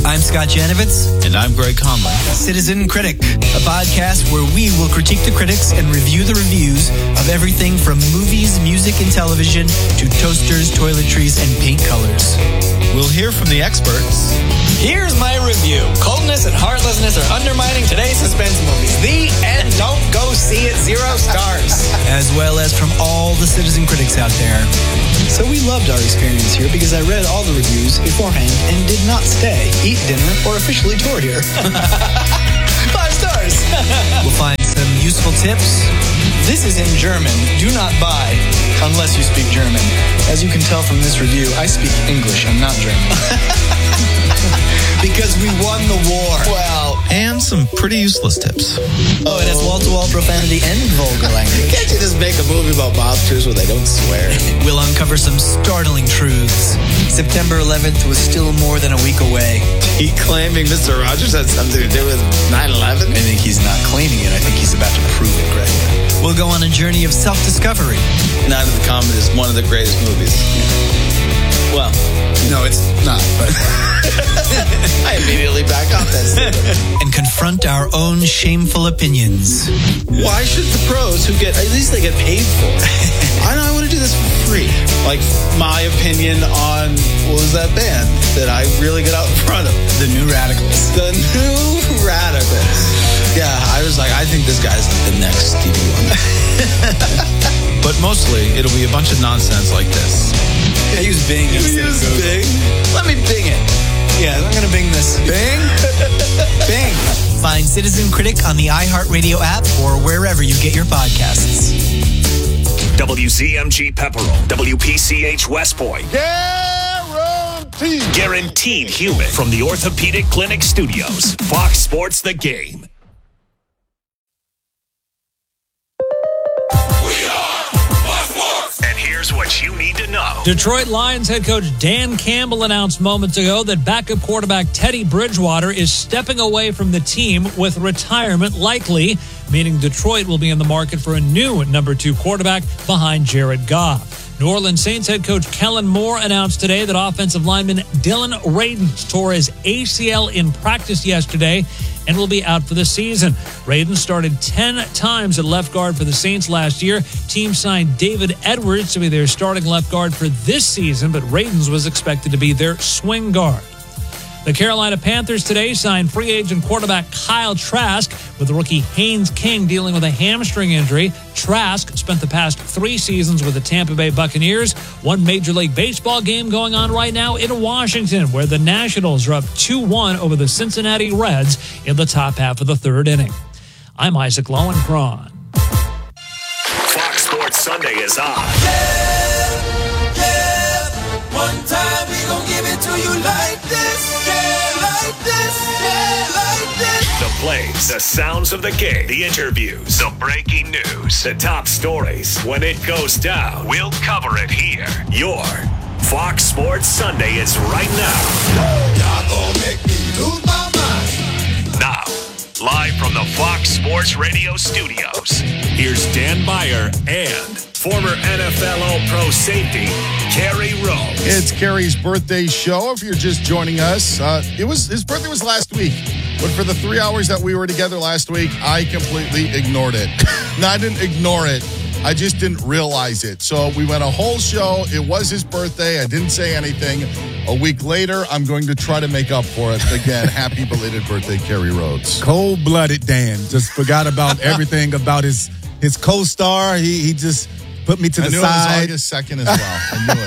I'm Scott Janovitz. And I'm Greg Conley. Citizen Critic, a podcast where we will critique the critics and review the reviews of everything from movies, music, and television to toasters, toiletries, and paint colors. We'll hear from the experts. Here's my review. Coldness and heartlessness are undermining today's suspense movies. The end. Don't go see it. 0 stars. As well as from all the Citizen Critics out there. So we loved our experience here because I read all the reviews beforehand and did not stay, eat dinner, or officially tour here. 5 stars. We'll find some useful tips. This is in German. Do not buy unless you speak German. As you can tell from this review, I speak English. I'm not German. Because we won the war. Well, And some pretty useless tips. Oh, it has wall-to-wall profanity and vulgar language. Can't you just make a movie about mobsters where they don't swear? We'll uncover some startling truths. September 11th was still more than a week away. He claiming Mr. Rogers had something to do with 9/11? I think he's not claiming it. I think he's about to prove it, Greg. We'll go on a journey of self-discovery. Night of the Comet is one of the greatest movies. Well, No, it's not, but I immediately back off that statement. And confront our own shameful opinions. Why should the pros who get, at least they get paid for it? I know I want to do this for free. Like my opinion on, what was that band that I really got out in front of? the New Radicals. The New Radicals. Yeah, I was like, I think this guy's like the next Stevie Wonder. But mostly, it'll be a bunch of nonsense like this. I use Bing instead of Google. Bing? Let me Bing it. Yeah, I'm going to Bing this. Bing? Bing. Find Citizen Critic on the iHeartRadio app or wherever you get your podcasts. WZMG Pepperell, WPCH West Point. Guaranteed human from the Orthopedic Clinic Studios. Fox Sports The Game. And here's what you need to know. Detroit Lions head coach Dan Campbell announced moments ago that backup quarterback Teddy Bridgewater is stepping away from the team with retirement likely, meaning Detroit will be in the market for a new number 2 quarterback behind Jared Goff. New Orleans Saints head coach Kellen Moore announced today that offensive lineman Dylan Radins tore his ACL in practice yesterday and will be out for the season. Radins started 10 times at left guard for the Saints last year. Team signed David Edwards to be their starting left guard for this season, but Radins was expected to be their swing guard. The Carolina Panthers today signed free agent quarterback Kyle Trask, with the rookie Haynes King dealing with a hamstring injury. Trask spent the past 3 seasons with the Tampa Bay Buccaneers. One Major League Baseball game going on right now in Washington, where the Nationals are up 2-1 over the Cincinnati Reds in the top half of the 3rd inning. I'm Isaac Lowenkron. Fox Sports Sunday is on. One time we gon' give it to you like this, yeah, like this, yeah, like this. The plays, the sounds of the game, the interviews, the breaking news, the top stories. When it goes down, we'll cover it here. Your Fox Sports Sunday is right now. Y'all gon' make me lose my mind. Now, live from the Fox Sports Radio studios, here's Dan Beyer and former NFL All-Pro safety, Kerry Rhodes. It's Kerry's birthday show. If you're just joining us, his birthday was last week. But for the 3 hours that we were together last week, I completely ignored it. No, I didn't ignore it. I just didn't realize it. So we went a whole show. It was his birthday. I didn't say anything. A week later, I'm going to try to make up for it. Again, happy belated birthday, Kerry Rhodes. Cold-blooded Dan. Just forgot about everything about his co-star. He just put me to the side. It was August 2nd as well.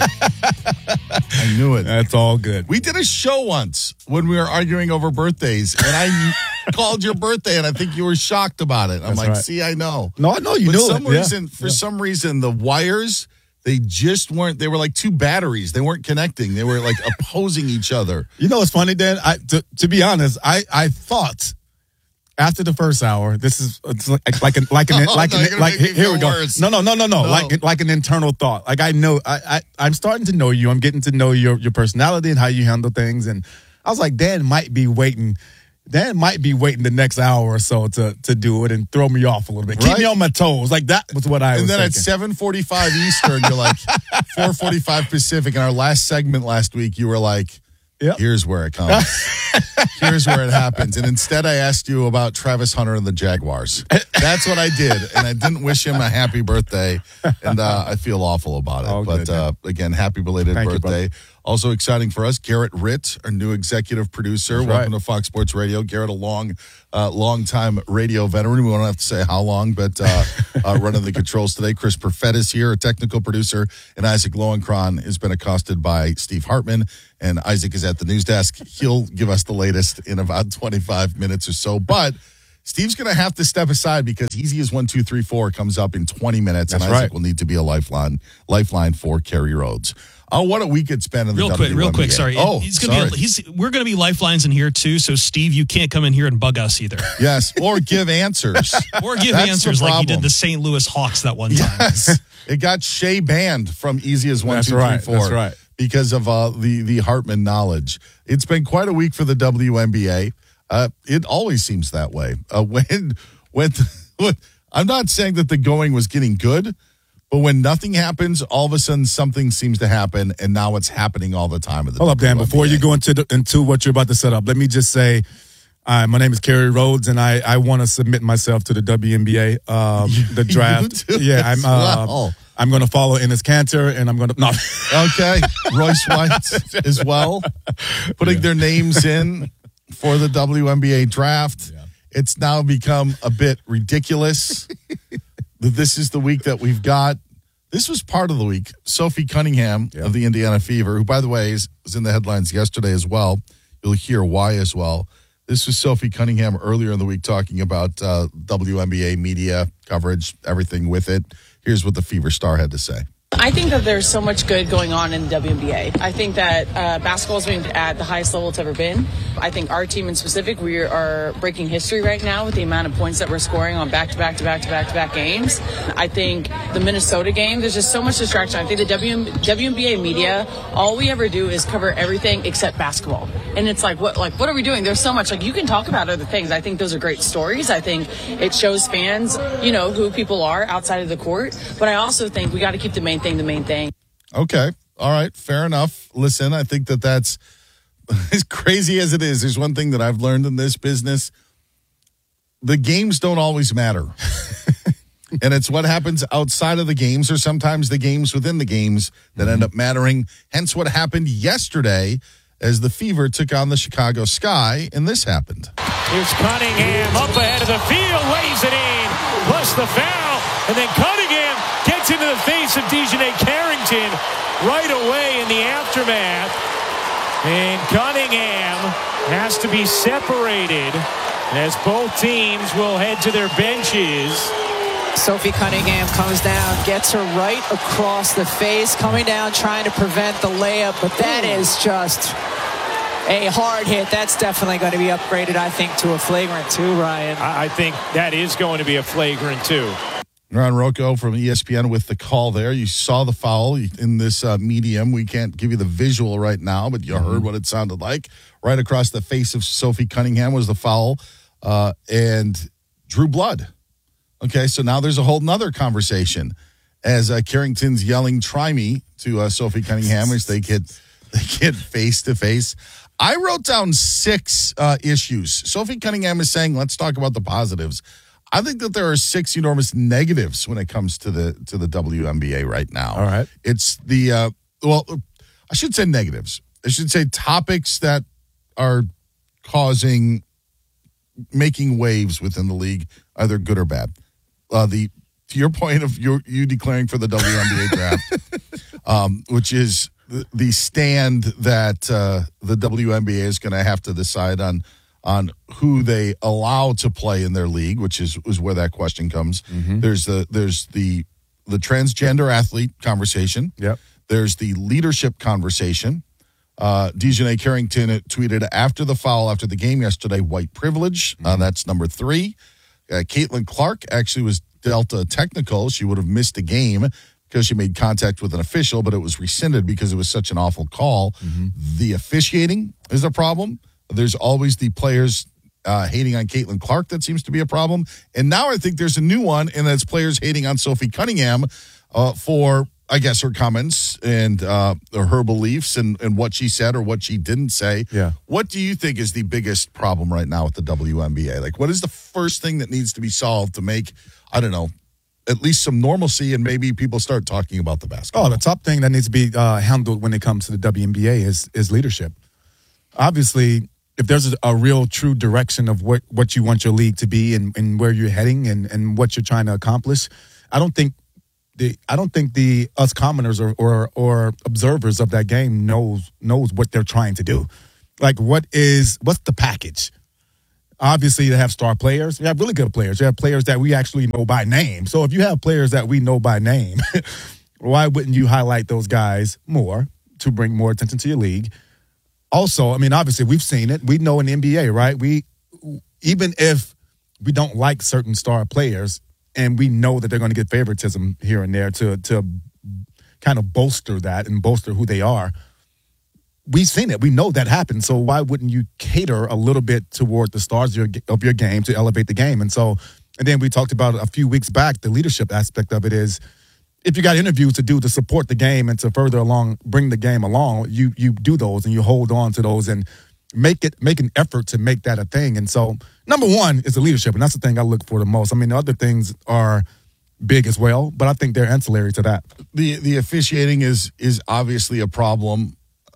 I knew it. That's all good. We did a show once when we were arguing over birthdays, and I called your birthday, and I think you were shocked about it. I'm That's like, right. see, I know. No, I know you knew it. For some reason, the wires, they just weren't, they were like 2 batteries. They weren't connecting. They were like opposing each other. You know what's funny, Dan? To be honest, I thought after the first hour, this is like here we go. Worse. No. Like an internal thought. Like I know, I'm starting to know you. I'm getting to know your personality and how you handle things. And I was like, Dan might be waiting the next hour or so to do it and throw me off a little bit. Keep me on my toes. Like that was what I was thinking. And then at 7:45 Eastern, you're like 4:45 Pacific. In our last segment last week, you were like, here's where it comes. here's where it happens. And instead, I asked you about Travis Hunter and the Jaguars. That's what I did. And I didn't wish him a happy birthday. And I feel awful about it. Oh, but again, happy belated Thank you, birthday. Also exciting for us, Garrett Ritt, our new executive producer. That's Welcome right. to Fox Sports Radio. Garrett, a long time radio veteran. We won't have to say how long, but running the controls today. Chris Perfett is here, a technical producer, and Isaac Lowenkron has been accosted by Steve Hartman, and Isaac is at the news desk. He'll give us the latest in about 25 minutes or so, but Steve's going to have to step aside because Easy as 1, 2, 3, 4 comes up in 20 minutes, That's and Isaac right. will need to be a lifeline for Kerry Rhodes. Oh, what a week it's been in the WNBA. Real quick, sorry. Oh, We're going to be lifelines in here too. So Steve, you can't come in here and bug us either. Yes, or give answers. Or give That's answers the like you did problem. the St. Louis Hawks that one time. Yes, it got Shea banned from Easy as 1, That's 2, 3, right. 4 That's right. because of the Hartman knowledge. It's been quite a week for the WNBA. It always seems that way. When I'm not saying that the going was getting good, but when nothing happens, all of a sudden something seems to happen, and now it's happening all the time. At the Hold up, Dan. WNBA. Before you go into what you're about to set up, let me just say, my name is Kerry Rhodes, and I want to submit myself to the WNBA, the draft. You do well. I'm going to follow Enes Kanter, and I'm going to no. Okay, Royce White as well, putting their names in for the WNBA draft. Yeah. It's now become a bit ridiculous. This is the week that we've got. This was part of the week. Sophie Cunningham of the Indiana Fever, who, by the way, was in the headlines yesterday as well. You'll hear why as well. This was Sophie Cunningham earlier in the week talking about WNBA media coverage, everything with it. Here's what the Fever star had to say. I think that there's so much good going on in the WNBA. I think that basketball is being at the highest level it's ever been. I think our team in specific, we are breaking history right now with the amount of points that we're scoring on back-to-back games. I think the Minnesota game, there's just so much distraction. I think the WNBA media, all we ever do is cover everything except basketball. And it's like what are we doing? There's so much. Like, you can talk about other things. I think those are great stories. I think it shows fans, who people are outside of the court. But I also think we got to keep the main thing. Okay. All right. Fair enough. Listen, I think that's as crazy as it is. There's one thing that I've learned in this business. The games don't always matter. And it's what happens outside of the games, or sometimes the games within the games, that end up mattering. Hence what happened yesterday as the Fever took on the Chicago Sky, and this happened. Here's Cunningham up ahead of the field, lays it in, plus the foul, and then Cunningham gets into the face of Dejanay Carrington right away in the aftermath. And Cunningham has to be separated as both teams will head to their benches. Sophie Cunningham comes down, gets her right across the face, coming down trying to prevent the layup, but that is just a hard hit. That's definitely going to be upgraded, I think, to a flagrant 2, Ryan. I think that is going to be a flagrant 2. Ron Rocco from ESPN with the call there. You saw the foul in this medium. We can't give you the visual right now, but you heard what it sounded like. Right across the face of Sophie Cunningham was the foul and drew blood. Okay, so now there's a whole nother conversation as Carrington's yelling, "Try me," to Sophie Cunningham as they get face to face. I wrote down 6 issues. Sophie Cunningham is saying, let's talk about the positives. I think that there are 6 enormous negatives when it comes to the WNBA right now. All right. It's the, I should say negatives. I should say topics that are making waves within the league, either good or bad. To your point of you declaring for the WNBA draft, which is the stand that the WNBA is going to have to decide on who they allow to play in their league, which is where that question comes. Mm-hmm. There's the transgender athlete conversation. Yep. There's the leadership conversation. Dejanay Carrington tweeted after the foul after the game yesterday, white privilege. That's number 3. Caitlin Clark actually was dealt a technical. She would have missed a game because she made contact with an official, but it was rescinded because it was such an awful call. Mm-hmm. The officiating is a problem. There's always the players hating on Caitlin Clark. That seems to be a problem. And now I think there's a new one, and that's players hating on Sophie Cunningham for, I guess, her comments and her beliefs and what she said or what she didn't say. Yeah. What do you think is the biggest problem right now with the WNBA? Like, what is the first thing that needs to be solved to make, I don't know, at least some normalcy and maybe people start talking about the basketball? Oh, the top thing that needs to be handled when it comes to the WNBA is leadership. Obviously, if there's a real true direction of what you want your league to be and where you're heading and what you're trying to accomplish, I don't think the us commoners or observers of that game knows what they're trying to do. Like, what's the package? Obviously, they have star players. You have really good players. You have players that we actually know by name. So if you have players that we know by name, why wouldn't you highlight those guys more to bring more attention to your league? Also, I mean, obviously, we've seen it. We know in the NBA, right? Even if we don't like certain star players and we know that they're going to get favoritism here and there to kind of bolster that and bolster who they are, we've seen it. We know that happens. So why wouldn't you cater a little bit toward the stars of your game to elevate the game? And then we talked about a few weeks back, the leadership aspect of it is, if you got interviews to do to support the game and to further along, bring the game along, you do those and you hold on to those and make an effort to make that a thing. And so, number one is the leadership, and that's the thing I look for the most. I mean, the other things are big as well, but I think they're ancillary to that. The officiating is obviously a problem,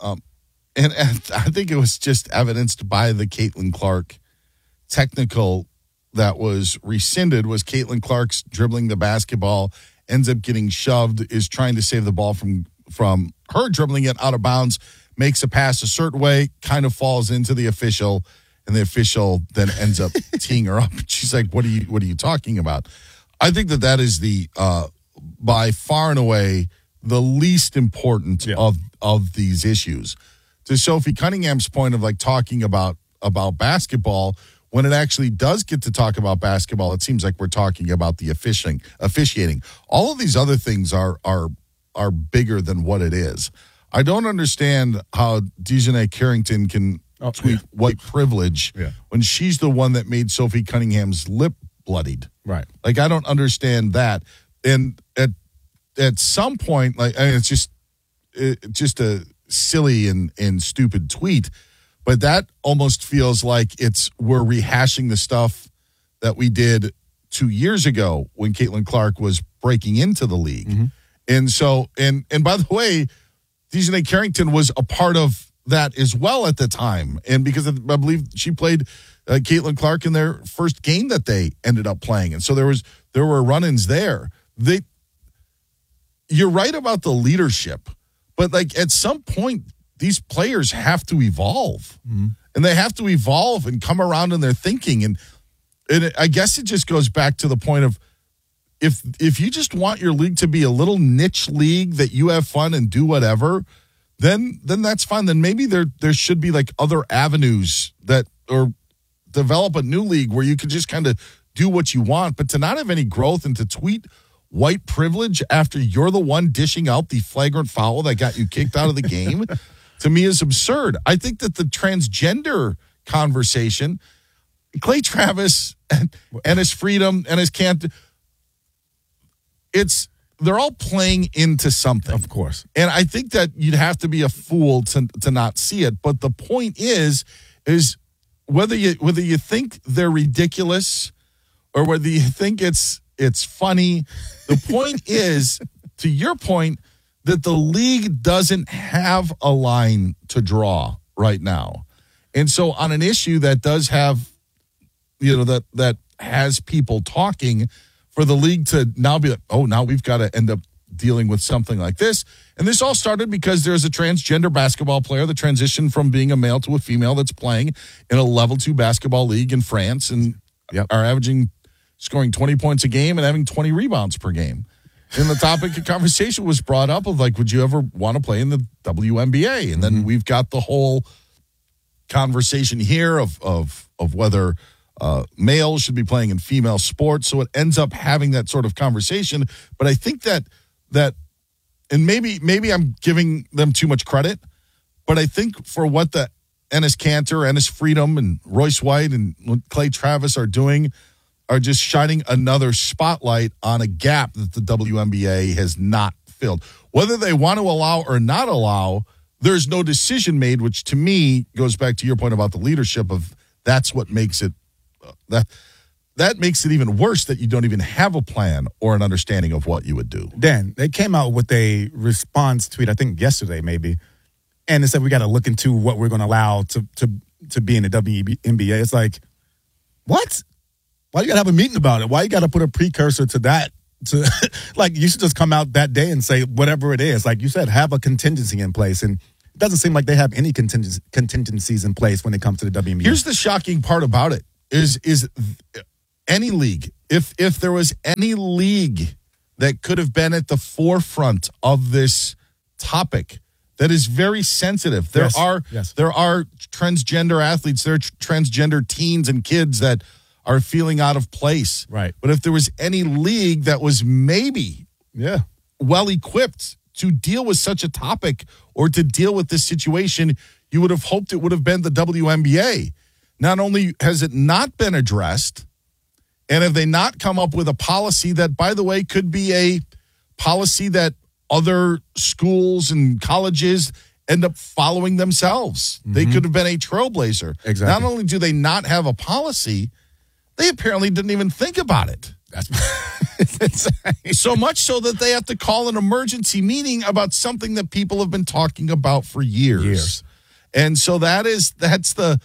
and I think it was just evidenced by the Caitlin Clark technical that was rescinded. Was Caitlin Clark's dribbling the basketball, ends up getting shoved, is trying to save the ball from her dribbling it out of bounds, makes a pass a certain way, kind of falls into the official, and the official then ends up teeing her up. She's like, what are you talking about? I think that is the by far and away the least important of these issues. To Sophie Cunningham's point of like talking about basketball, when it actually does get to talk about basketball, it seems like we're talking about the officiating. All of these other things are bigger than what it is. I don't understand how Dejanay Carrington can tweet white privilege when she's the one that made Sophie Cunningham's lip bloodied. Right. Like, I don't understand that. And at some point, like, I mean, it's just a silly and stupid tweet. But that almost feels like we're rehashing the stuff that we did 2 years ago when Caitlin Clark was breaking into the league. Mm-hmm. And so, and by the way, Dejanay Carrington was a part of that as well at the time. And because I believe she played Caitlin Clark in their first game that they ended up playing. And so there were run-ins there. You're right about the leadership, but like at some point, these players have to evolve, and they have to evolve and come around in their thinking. And I guess it just goes back to the point of if you just want your league to be a little niche league that you have fun and do whatever, then that's fine. Then maybe there should be like other avenues or develop a new league where you can just kind of do what you want, but to not have any growth and to tweet white privilege after you're the one dishing out the flagrant foul that got you kicked out of the game, to me is absurd. I think that the transgender conversation, Clay Travis and his freedom and his can't, they're all playing into something. Of course. And I think that you'd have to be a fool to not see it. But the point is whether you think they're ridiculous or whether you think it's funny, the point is, to your point, that the league doesn't have a line to draw right now. And so on an issue that does have, that has people talking, for the league to now be like, oh, now we've got to end up dealing with something like this. And this all started because there's a transgender basketball player that transitioned from being a male to a female that's playing in a level 2 basketball league in France and are scoring 20 points a game and having 20 rebounds per game. And the topic of conversation was brought up of like, would you ever want to play in the WNBA? And then we've got the whole conversation here of whether males should be playing in female sports. So it ends up having that sort of conversation. But I think that and maybe I'm giving them too much credit, but I think for what the Enes Kanter, Enes Freedom, and Royce White and Clay Travis are doing, are just shining another spotlight on a gap that the WNBA has not field. Whether they want to allow or not allow, there's no decision made, which to me goes back to your point about the leadership of that's what makes it that makes it even worse that you don't even have a plan or an understanding of what you would do. Dan, they came out with a response tweet, I think yesterday maybe, and they said we got to look into what we're going to allow to be in the WNBA. It's like, what? Why you got to have a meeting about it? Why you got to put a precursor to that? Like, you should just come out that day and say whatever it is. Like you said, have a contingency in place. And it doesn't seem like they have any contingencies in place when it comes to the WNBA. Here's the shocking part about it is any league, if there was any league that could have been at the forefront of this topic that is very sensitive. There are transgender athletes, there are transgender teens and kids that are feeling out of place. Right. But if there was any league that was maybe well equipped to deal with such a topic or to deal with this situation, you would have hoped it would have been the WNBA. Not only has it not been addressed, and have they not come up with a policy that, by the way, could be a policy that other schools and colleges end up following themselves. Mm-hmm. They could have been a trailblazer. Exactly. Not only do they not have a policy, they apparently didn't even think about it. That's so much so that they have to call an emergency meeting about something that people have been talking about for years. And so that's the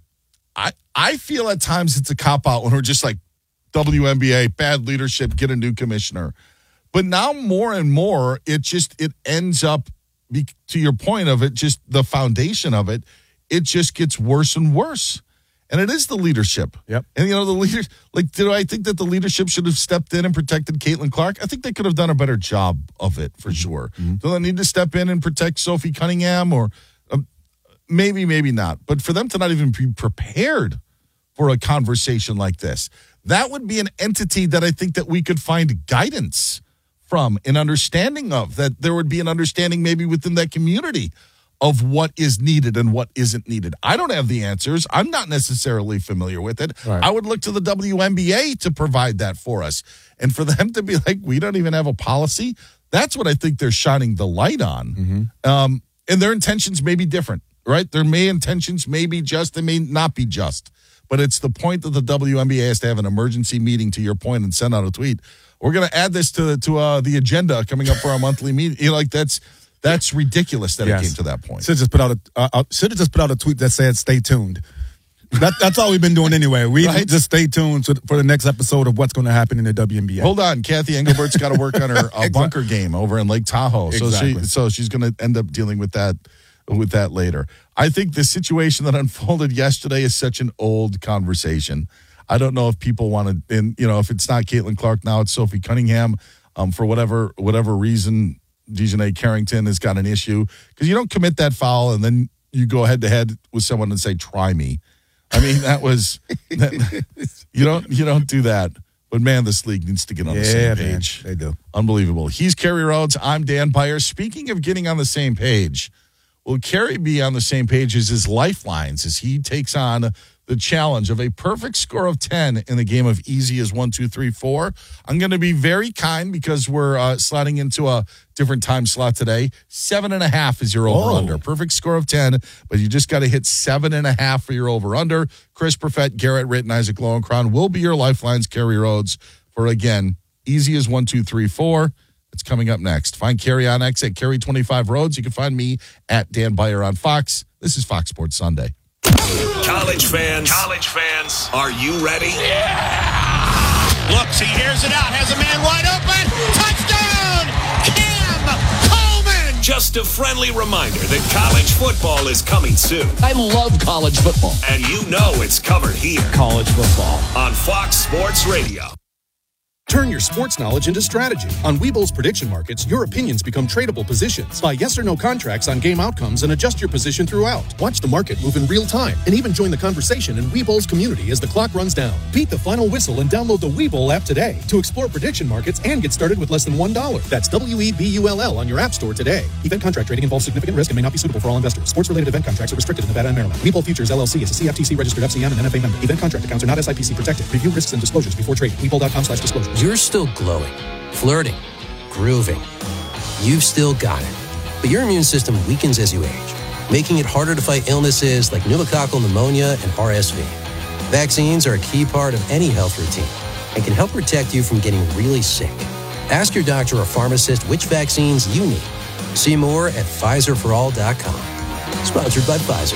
I feel at times it's a cop-out when we're just like, WNBA, bad leadership, get a new commissioner. But now more and more, it ends up, to your point of it, just the foundation of it, it just gets worse and worse. And it is the leadership. Yep. And, the leaders, do I think that the leadership should have stepped in and protected Caitlin Clark? I think they could have done a better job of it, for sure. Mm-hmm. Do they need to step in and protect Sophie Cunningham? Or maybe not. But for them to not even be prepared for a conversation like this, that would be an entity that I think that we could find guidance from, an understanding of, that there would be an understanding maybe within that community of what is needed and what isn't needed. I don't have the answers. I'm not necessarily familiar with it. Right. I would look to the WNBA to provide that for us. And for them to be like, we don't even have a policy, that's what I think they're shining the light on. Mm-hmm. And their intentions may be different, right? Their intentions may be just, they may not be just. But it's the point that the WNBA has to have an emergency meeting, to your point, and send out a tweet. We're going to add this to the agenda coming up for our monthly meeting. That's ridiculous that it came to that point. Should have just put out a tweet that said, "Stay tuned." That's all we've been doing anyway. We just stay tuned for the next episode of what's going to happen in the WNBA. Hold on, Kathy Engelbert's got to work on her bunker game over in Lake Tahoe. So she's going to end up dealing with that later. I think the situation that unfolded yesterday is such an old conversation. I don't know if people want to, and if it's not Caitlin Clark, now it's Sophie Cunningham. For whatever reason, DiJonai Carrington has got an issue, because you don't commit that foul and then you go head to head with someone and say, "Try me." I mean, you don't do that. But man, this league needs to get on the same page. Man, they do. Unbelievable. He's Kerry Rhodes. I'm Dan Beyer. Speaking of getting on the same page, will Kerry be on the same page as his lifelines as he takes on the challenge of a perfect score of 10 in the game of easy as 1, 2, 3, 4? I'm going to be very kind because we're slotting into a different time slot today. 7.5 is your over-under. Perfect score of 10, but you just got to hit 7.5 for your over-under. Chris Perfett, Garrett Ritt, and Isaac Lowenkron will be your lifelines, Kerry Rhodes, for, again, easy as 1, 2, 3, 4. It's coming up next. Find Kerry on X at Kerry25 Rhodes. You can find me at Dan Beyer on Fox. This is Fox Sports Sunday. College fans, are you ready? Yeah! Looks, he hears it out, has a man wide open. Touchdown! Cam Coleman! Just a friendly reminder that college football is coming soon. I love college football. And you know it's covered here. College football. On Fox Sports Radio. Turn your sports knowledge into strategy. On Webull's prediction markets, your opinions become tradable positions. Buy yes or no contracts on game outcomes and adjust your position throughout. Watch the market move in real time and even join the conversation in Webull's community as the clock runs down. Beat the final whistle and download the Webull app today to explore prediction markets and get started with less than $1. That's WEBULL on your app store today. Event contract trading involves significant risk and may not be suitable for all investors. Sports-related event contracts are restricted in Nevada and Maryland. Webull Futures LLC is a CFTC registered FCM and NFA member. Event contract accounts are not SIPC protected. Review risks and disclosures before trading. Webull.com/disclosures. You're still glowing, flirting, grooving. you've still got it. But your immune system weakens as you age, making it harder to fight illnesses like pneumococcal pneumonia and RSV. Vaccines are a key part of any health routine and can help protect you from getting really sick. Ask your doctor or pharmacist which vaccines you need. See more at PfizerForAll.com. Sponsored by Pfizer.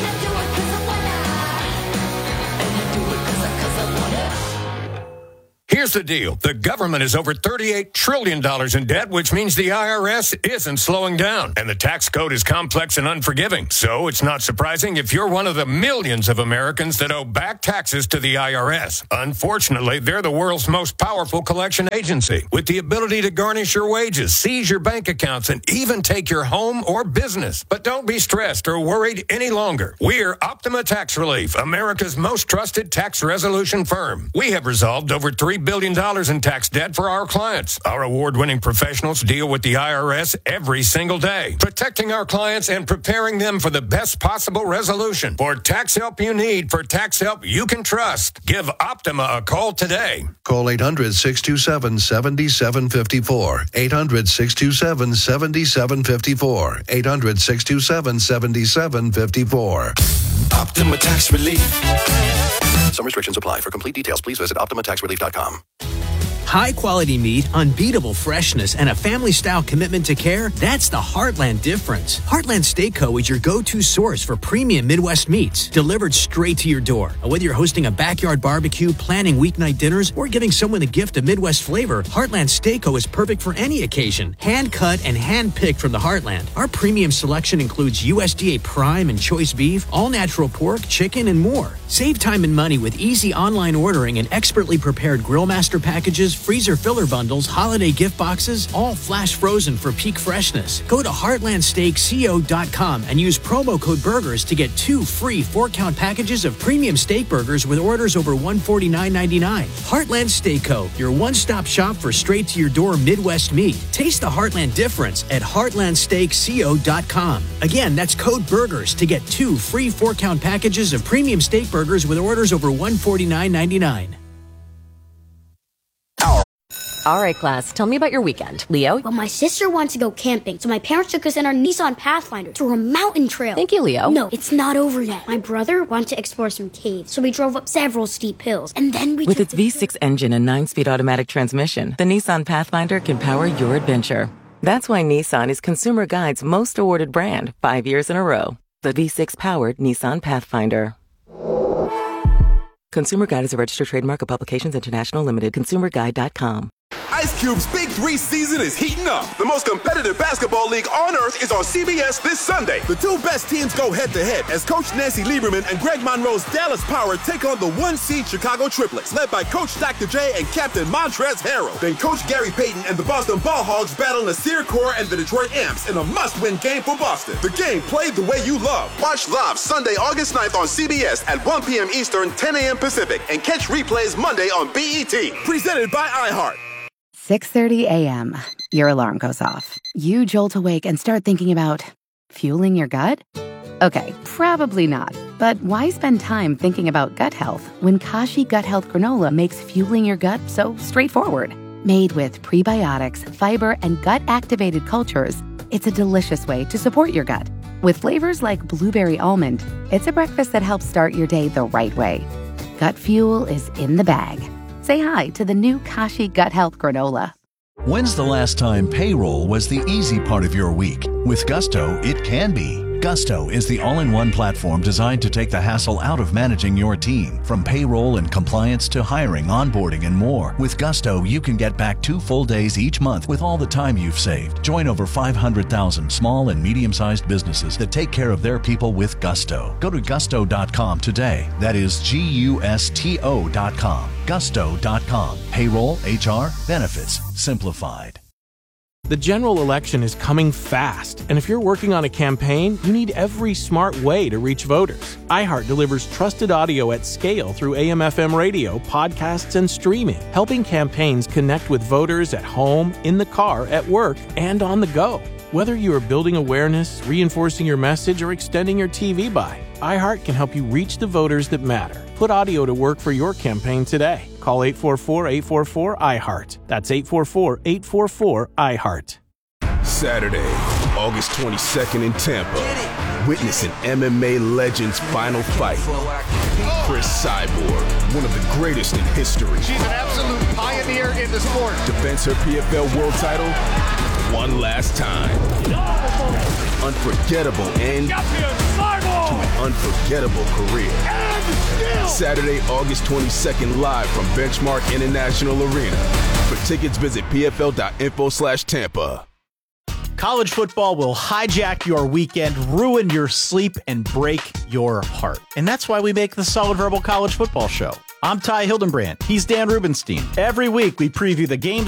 Here's the deal. The government is over $38 trillion in debt, which means the IRS isn't slowing down. And the tax code is complex and unforgiving. So it's not surprising if you're one of the millions of Americans that owe back taxes to the IRS. Unfortunately, they're the world's most powerful collection agency, with the ability to garnish your wages, seize your bank accounts, and even take your home or business. But don't be stressed or worried any longer. We're Optima Tax Relief, America's most trusted tax resolution firm. We have resolved over $3 billion in tax debt for our clients. Our award-winning professionals deal with the IRS every single day, protecting our clients and preparing them for the best possible resolution. For tax help you need, for tax help you can trust, give Optima a call today. Call 800-627-7754. 800-627-7754. 800-627-7754. Optima Tax Relief. Some restrictions apply. For complete details, please visit OptimaTaxRelief.com. High-quality meat, unbeatable freshness, and a family-style commitment to care, that's the Heartland difference. Heartland Steakco is your go-to source for premium Midwest meats, delivered straight to your door. Whether you're hosting a backyard barbecue, planning weeknight dinners, or giving someone a gift of Midwest flavor, Heartland Steakco is perfect for any occasion. Hand-cut and hand-picked from the Heartland. Our premium selection includes USDA prime and choice beef, all-natural pork, chicken, and more. Save time and money with easy online ordering and expertly prepared Grill Master packages, freezer filler bundles, holiday gift boxes, all flash frozen for peak freshness. Go to heartlandsteakco.com and use promo code BURGERS to get 2 free 4-count packages of premium steak burgers with orders over $149.99. Heartland Steakco, your one-stop shop for straight-to-your-door Midwest meat. Taste the Heartland difference at heartlandsteakco.com. Again, that's code BURGERS to get 2 free 4-count packages of premium steak burgers with orders over $149.99. All right, class, tell me about your weekend. Leo? Well, my sister wants to go camping, so my parents took us in our Nissan Pathfinder through a mountain trail. Thank you, Leo. No, it's not over yet. My brother wanted to explore some caves, so we drove up several steep hills, and then we With its V6 engine and 9-speed automatic transmission, the Nissan Pathfinder can power your adventure. That's why Nissan is Consumer Guide's most awarded brand 5 years in a row. The V6-powered Nissan Pathfinder. Consumer Guide is a registered trademark of Publications International Limited. ConsumerGuide.com. Ice Cube's Big 3 season is heating up. The most competitive basketball league on earth is on CBS this Sunday. The 2 best teams go head-to-head as Coach Nancy Lieberman and Greg Monroe's Dallas Power take on the 1-seed Chicago Triplets, led by Coach Dr. J and Captain Montrezl Harrell. Then Coach Gary Payton and the Boston Ball Hogs battle Nasir Kaur and the Detroit Amps in a must-win game for Boston. The game played the way you love. Watch live Sunday, August 9th on CBS at 1 p.m. Eastern, 10 a.m. Pacific, and catch replays Monday on BET. Presented by iHeart. 6:30 a.m. Your alarm goes off. You jolt awake and start thinking about fueling your gut? Okay, probably not. But why spend time thinking about gut health when Kashi Gut Health Granola makes fueling your gut so straightforward? Made with prebiotics, fiber, and gut-activated cultures, it's a delicious way to support your gut. With flavors like blueberry almond, it's a breakfast that helps start your day the right way. Gut fuel is in the bag. Say hi to the new Kashi Gut Health Granola. When's the last time payroll was the easy part of your week? With Gusto, it can be. Gusto is the all-in-one platform designed to take the hassle out of managing your team. From payroll and compliance to hiring, onboarding, and more. With Gusto, you can get back 2 full days each month with all the time you've saved. Join over 500,000 small and medium-sized businesses that take care of their people with Gusto. Go to gusto.com today. That is GUSTO.com. Gusto.com. Payroll, HR, benefits, simplified. The general election is coming fast, and if you're working on a campaign, you need every smart way to reach voters. iHeart delivers trusted audio at scale through AM/FM radio, podcasts, and streaming, helping campaigns connect with voters at home, in the car, at work, and on the go. Whether you are building awareness, reinforcing your message, or extending your TV buy, iHeart can help you reach the voters that matter. Put audio to work for your campaign today. Call 844-844-IHEART. That's 844-844-IHEART. Saturday, August 22nd in Tampa. Witness an MMA legend's final fight. Chris Cyborg, one of the greatest in history. She's an absolute pioneer in the sport. Defends her PFL world title one last time. Unforgettable end to an unforgettable career. Saturday, August 22nd, live from Benchmark International Arena. For tickets, visit pfl.info/Tampa. College football will hijack your weekend, ruin your sleep, and break your heart. And that's why we make the Solid Verbal College Football Show. I'm Ty Hildenbrand. He's Dan Rubenstein. Every week we preview the games